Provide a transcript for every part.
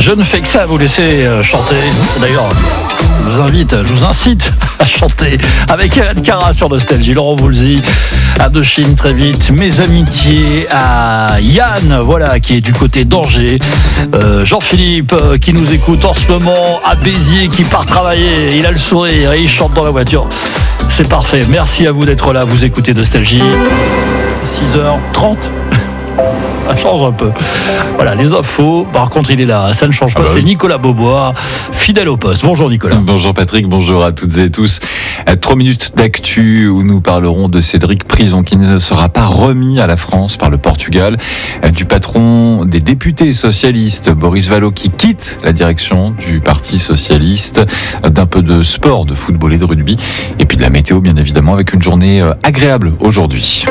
Je ne fais que ça, vous laisser chanter. D'ailleurs, je vous incite à chanter avec Hélène Cara sur Nostalgie. Laurent Voulzy, Indochine très vite. Mes amitiés à Yann, voilà, qui est du côté d'Angers. Jean-Philippe, qui nous écoute en ce moment à Béziers, qui part travailler. Il a le sourire et il chante dans la voiture. C'est parfait. Merci à vous d'être là. Vous écoutez Nostalgie. 6h30. Ça change un peu. Voilà, les infos. Par contre, il est là. Ça ne change pas. C'est Nicolas Beaubois, fidèle au poste. Bonjour Nicolas. Bonjour Patrick. Bonjour à toutes et tous. 3 minutes d'actu où nous parlerons de Cédric Prison qui ne sera pas remis à la France par le Portugal. Du patron des députés socialistes, Boris Vallaud, qui quitte la direction du Parti socialiste. D'un peu de sport, de football et de rugby. Et puis de la météo, bien évidemment, avec une journée agréable aujourd'hui.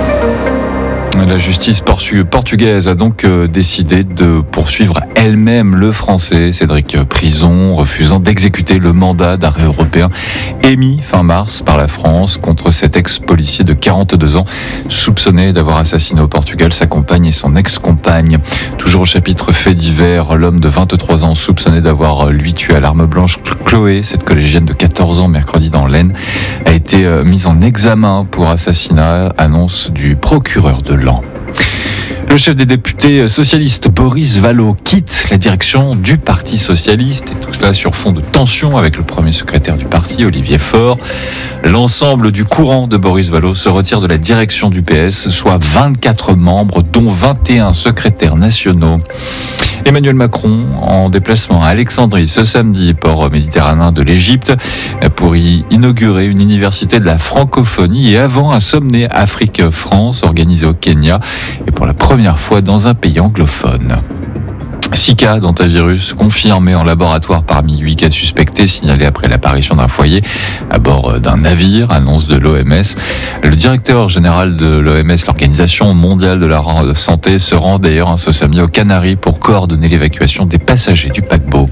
La justice portugaise a donc décidé de poursuivre elle-même le Français Cédric Prison, refusant d'exécuter le mandat d'arrêt européen émis fin mars par la France contre cet ex-policier de 42 ans, soupçonné d'avoir assassiné au Portugal sa compagne et son ex-compagne. Toujours au chapitre fait divers, l'homme de 23 ans soupçonné d'avoir lui tué à l'arme blanche Chloé, cette collégienne de 14 ans mercredi dans l'Aisne, a été mis en examen pour assassinat, annonce du procureur de l'Ain. Le chef des députés socialistes, Boris Vallaud, quitte la direction du Parti socialiste, et tout cela sur fond de tension avec le premier secrétaire du parti, Olivier Faure. L'ensemble du courant de Boris Vallaud se retire de la direction du PS, soit 24 membres, dont 21 secrétaires nationaux. Emmanuel Macron en déplacement à Alexandrie ce samedi, port méditerranéen de l'Égypte, pour y inaugurer une université de la francophonie et avant un sommet Afrique-France organisé au Kenya et pour la première fois dans un pays anglophone. 6 cas d'hantavirus confirmés en laboratoire parmi 8 cas suspectés signalés après l'apparition d'un foyer à bord d'un navire, annonce de l'OMS. Le directeur général de l'OMS, l'Organisation mondiale de la santé, se rend d'ailleurs ce samedi aux Canaries pour coordonner l'évacuation des passagers du paquebot.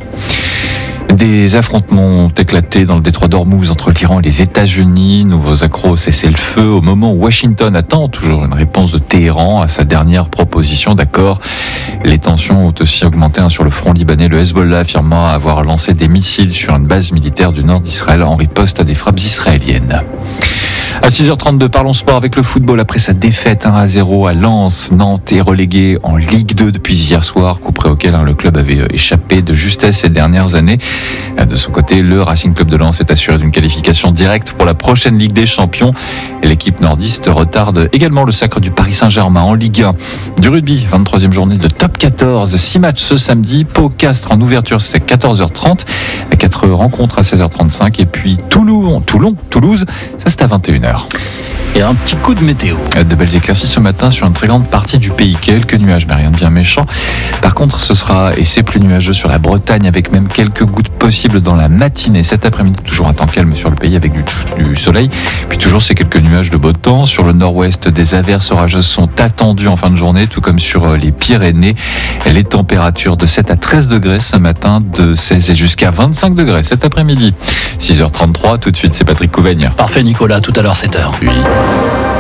Des affrontements ont éclaté dans le détroit d'Ormuz entre l'Iran et les États-Unis. Nouveaux accros au cessez-le-feu au moment où Washington attend toujours une réponse de Téhéran à sa dernière proposition d'accord. Les tensions ont aussi augmenté sur le front libanais, le Hezbollah affirmant avoir lancé des missiles sur une base militaire du nord d'Israël en riposte à des frappes israéliennes. À 6h32, parlons sport avec le football. Après sa défaite 1-0 à Lens, Nantes est relégué en Ligue 2 depuis hier soir, coup près auquel le club avait échappé de justesse ces dernières années. De son côté, le Racing Club de Lens est assuré d'une qualification directe pour la prochaine Ligue des Champions. Et l'équipe nordiste retarde également le sacre du Paris Saint-Germain en Ligue 1. Du rugby, 23e journée de top 14, 6 matchs ce samedi. Pau-Castres en ouverture, c'est à 14h30. 4 rencontres à 16h35. Et puis Toulouse, ça c'est à 21h. Et un petit coup de météo. De belles éclaircies ce matin sur une très grande partie du pays. Quelques nuages, mais rien de bien méchant. Par contre, c'est plus nuageux sur la Bretagne, avec même quelques gouttes possibles dans la matinée. Cet après-midi, toujours un temps calme sur le pays avec du soleil. Puis toujours ces quelques nuages de beau temps. Sur le nord-ouest, des averses orageuses sont attendues en fin de journée, tout comme sur les Pyrénées. Les températures de 7 à 13 degrés ce matin, de 16 et jusqu'à 25 degrés cet après-midi. 6h33, tout de suite, c'est Patrick Couvaigne. Parfait Nicolas, tout à l'heure 7h. Oui.